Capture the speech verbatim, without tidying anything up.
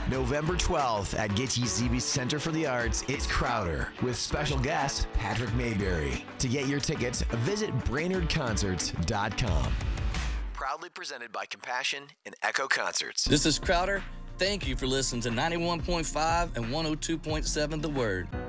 November twelfth at Gitche Zebe Center for the Arts, it's Crowder with special guest Patrick Mayberry. To get your tickets, visit Brainerd Concerts dot com. Proudly presented by Compassion and Echo Concerts. This is Crowder. Thank you for listening to ninety-one point five and one oh two point seven The Word.